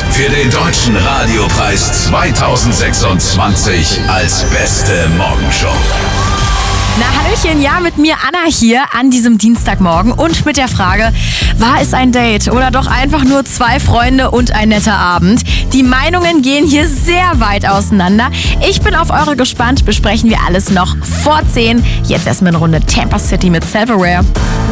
für den Deutschen Radiopreis 2026 als beste Morgenshow. Na hallöchen, ja, mit mir Anna hier an diesem Dienstagmorgen und mit der Frage, war es ein Date oder doch einfach nur zwei Freunde und ein netter Abend? Die Meinungen gehen hier sehr weit auseinander. Ich bin auf eure gespannt, besprechen wir alles noch vor 10. Jetzt erstmal eine Runde Tampa City mit Self-Aware.